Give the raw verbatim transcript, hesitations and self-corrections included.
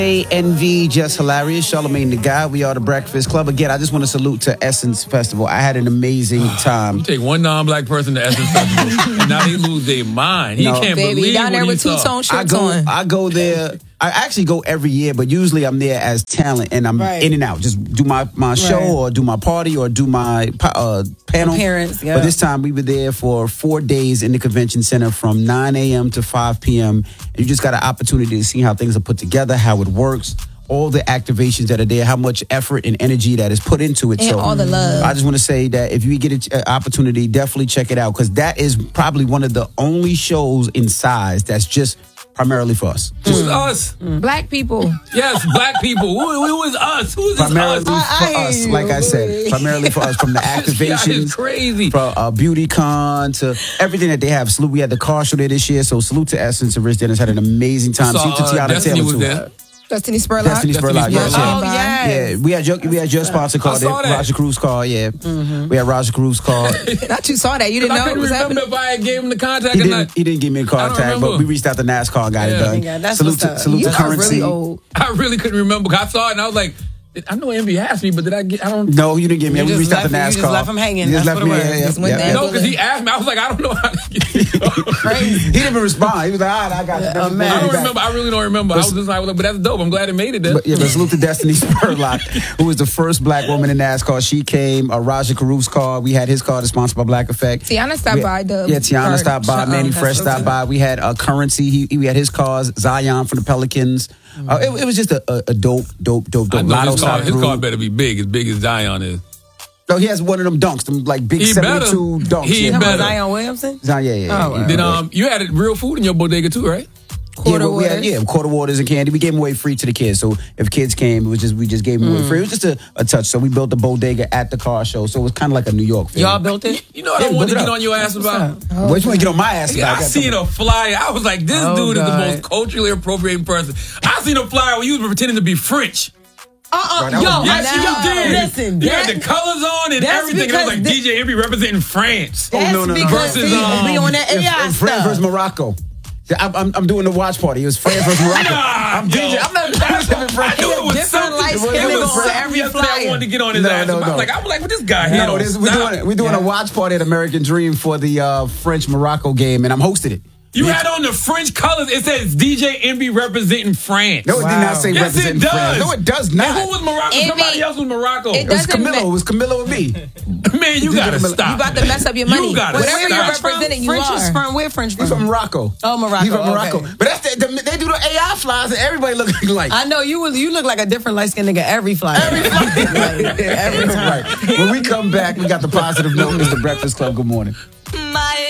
A N V, just hilarious. Charlamagne the Guy. We are the Breakfast Club. Again, I just want to salute to Essence Festival. I had an amazing time. You take one non-black person to Essence Festival, and now they lose their mind. He No. can't Baby, believe down there what with he saw. two-tone I shirts go, on. I go there. I actually go every year, but usually I'm there as talent, and I'm Right. in and out. Just do my, my show Right. or do my party or do my uh, panel. Appearance, yeah. But this time we were there for four days in the convention center from nine a.m. to five p.m. And you just got an opportunity to see how things are put together, how it works, all the activations that are there, how much effort and energy that is put into it. And so all the love. I just want to say that if you get an opportunity, definitely check it out, because that is probably one of the only shows in size that's just primarily for us. Who's us? Black people. Yes, black people. Who, who is us? Who is this Primarily us? for I hear us, you, like I said, baby. primarily for us, from the This guy is activations, crazy. from uh, Beauty Con to everything that they have. Salute, we had the car show there this year, so salute to Essence and Rich Dennis. Had an amazing time. Saw, Salute to uh, Tiana Destiny Taylor was too. there. Destiny Spurlock. Destiny Spurlock, yes, Spurlock. yeah. Oh, yes. Yeah, we had your, we had your sponsor car I there, saw that. Raja Cruz car. Yeah, we had Raja Cruz car. Not you saw that. You didn't I know it couldn't was remember happening. if I had gave him the contact He or didn't, not. he didn't give me a I contact, don't but remember. we reached out to NASCAR and got Yeah. it done. Yeah, that's salute what's to, up. salute You to are Currency. really old. I really couldn't remember. I saw it and I was like, I know Envy asked me, but did I get? I don't. No, you didn't give me. You We just reached out to left- NASCAR. you just left him hanging. You just That's left what me. it was. Yeah, Just yeah, went yeah, there. yeah. No, because he asked me. I was like, I don't know how to get He didn't even respond. He was like, all right, I got you. Yeah, Never man. I mind. don't remember. I really don't remember. I was just like, but that's dope. I'm glad it made it there. But, yeah, but salute to Destiny Spurlock, who was the first black woman in NASCAR. She came, uh, Raja Caruth's car. We had his car that's sponsored by Black Effect. Tiana stopped We- by the Yeah, Tiana car- stopped by. uh-uh, Manny that's Fresh so stopped good. by. We had uh, Currency. He, he- we had his cars. Zion from the Pelicans. Uh, it, it was just a, a, a dope, dope, dope, I dope. know Lotto his car, stopped his through. car better be big, as big as Zion is. No, he has one of them dunks, them like big He better. seventy-two dunks. He yeah. better. Zion Williamson? Zion, yeah, yeah, yeah. Oh, yeah, Then yeah. um, you had real food in your bodega too, right? Yeah, Quarter we, we had, waters. yeah, quarter waters and candy. We gave them away free to the kids. So if kids came, it was just we just gave them away free. It was just a, a touch. So we built the bodega at the car show. So it was kind of like a New York thing. Y'all built it? You know what Yeah, I wanted to look it get up. on your ass about? What you want to get on my ass Yeah, about? I seen a flyer. I was like, this Oh, dude is the God. most culturally appropriating person. I seen a flyer where you were pretending to be French. Uh-uh. Right, that Yo, was- Yes, I- you did. Listen, you that- had the colors on and that's everything. It was because like the- D J Envy representing France. Oh, that's no, no, no. because Versus, he um, be on that A I And France stuff. versus Morocco. Yeah, I'm, I'm, I'm doing the watch party. It was France versus Morocco. Nah, I'm yo. D J. I'm not dancing in France. I knew it was Different something. light It was, skinned it was niggas on something every yesterday I flyer. wanted to get on his No, ass. no, I no. was like, I'm like, what this guy here? No, this, we're doing we're doing a watch party at American Dream for the uh, French Morocco game, and I'm hosting it. You Yeah. had on the French colors. It says D J Envy representing France. No, it did not say Yes, it representing does. France. No, it does And not. who was Morocco? Envy- Somebody else was Morocco. It It was doesn't Camilo. ma- It was Camilo and me. Man, you D J gotta Camilo. stop. You about to mess up your money. You gotta Whatever stop. you're French representing, you French is are. from, where French He's from? from Morocco. Oh, Morocco, He's from okay. Morocco. But that's the, the, they do the A I flies, and everybody look like. I know, you was you look like a different light-skinned nigga every flyer. Every Like, every time. Right. When we come back, we got the positive note. It's the Breakfast Club. Good morning.